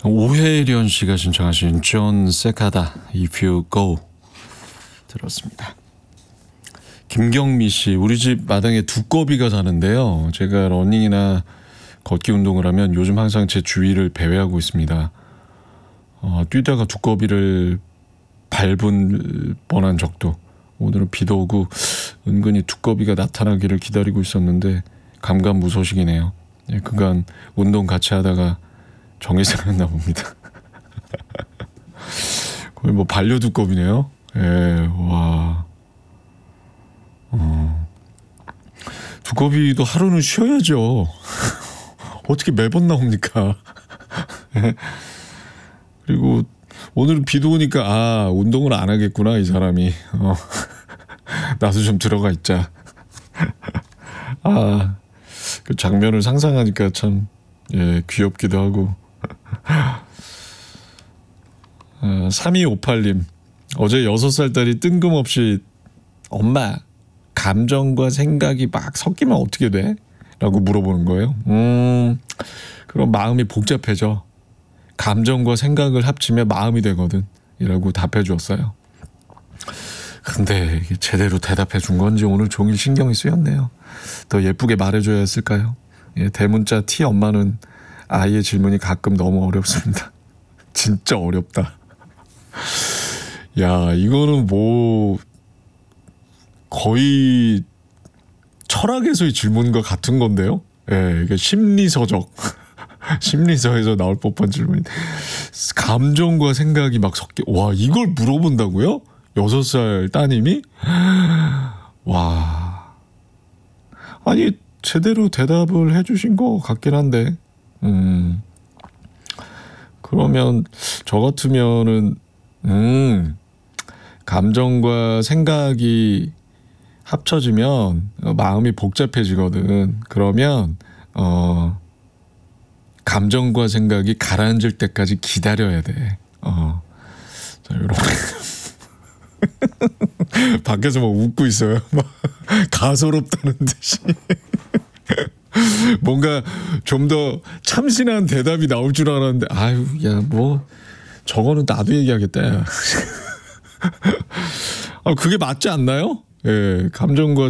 오혜련 씨가 신청하신 존 세카다 If You Go 들었습니다. 김경미 씨, 우리 집 마당에 두꺼비가 사는데요. 제가 러닝이나 걷기 운동을 하면 요즘 항상 제 주위를 배회하고 있습니다. 뛰다가 두꺼비를 밟은 뻔한 적도. 오늘은 비도 오고 은근히 두꺼비가 나타나기를 기다리고 있었는데 감감무소식이네요. 예, 그간 운동 같이 하다가 정이 생겼나 봅니다. 거의 뭐 반려두꺼비네요. 예, 와. 두꺼비도 하루는 쉬어야죠. 어떻게 매번 나옵니까? 그리고 오늘은 비도 오니까 운동을 안 하겠구나 이 사람이. 나도 좀 들어가 있자. 그 장면을 상상하니까 참 귀엽기도 하고. 3258님, 어제 6살 딸이 뜬금없이 엄마, 감정과 생각이 막 섞이면 어떻게 돼? 라고 물어보는 거예요. 그럼 마음이 복잡해져. 감정과 생각을 합치면 마음이 되거든. 이라고 답해 주었어요. 근데 이게 제대로 대답해 준 건지 오늘 종일 신경이 쓰였네요. 더 예쁘게 말해줘야 했을까요? 예, 대문자 T 엄마는 아이의 질문이 가끔 너무 어렵습니다. 진짜 어렵다. 야, 이거는 뭐 거의 철학에서의 질문과 같은 건데요. 예, 이게 심리서적. 심리서에서 나올 법한 질문. 감정과 생각이 막 섞여. 와, 이걸 물어본다고요? 6살 따님이? 와. 아니, 제대로 대답을 해주신 것 같긴 한데. 그러면 저 같으면은 감정과 생각이 합쳐지면 마음이 복잡해지거든. 그러면 감정과 생각이 가라앉을 때까지 기다려야 돼. 자, 여러분. 밖에서 막 웃고 있어요. 막 가소롭다는 듯이. 뭔가 좀 더 참신한 대답이 나올 줄 알았는데, 아유, 야, 뭐 저거는 나도 얘기하겠다. 야. 그게 맞지 않나요? 예, 감정과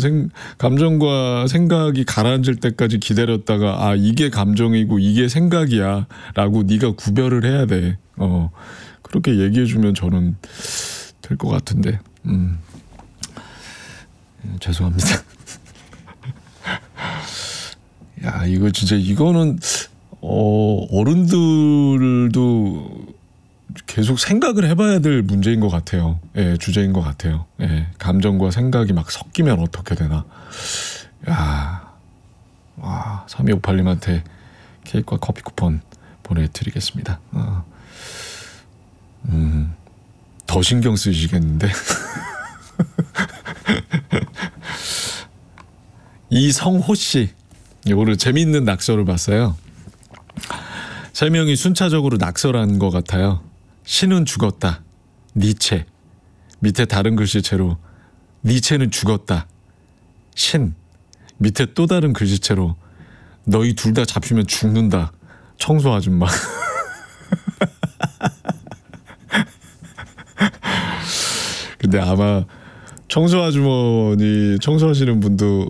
생각이 가라앉을 때까지 기다렸다가 이게 감정이고 이게 생각이야 라고 네가 구별을 해야 돼. 그렇게 얘기해주면 저는 될 것 같은데. 죄송합니다. 야, 이거 진짜 이거는 어른들도 계속 생각을 해봐야 될 문제인 것 같아요. 예, 주제인 것 같아요. 예, 감정과 생각이 막 섞이면 어떻게 되나. 야, 와, 3258님한테 케이크와 커피 쿠폰 보내드리겠습니다. 더 신경 쓰시겠는데. 이성호 씨, 오늘 재미있는 낙서를 봤어요. 3명이 순차적으로 낙서한 것 같아요. 신은 죽었다. 니체. 밑에 다른 글씨체로 니체는 죽었다. 신. 밑에 또 다른 글씨체로 너희 둘 다 잡히면 죽는다. 청소 아줌마. 근데 아마 청소 아주머니 청소하시는 분도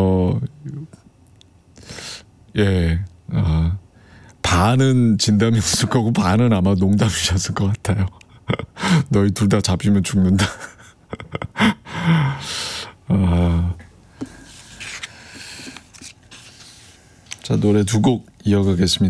반은 진담이었을 거고 반은 아마 농담이셨을 것 같아요. 너희 둘 다 잡히면 죽는다. 자, 노래 2곡 이어가겠습니다.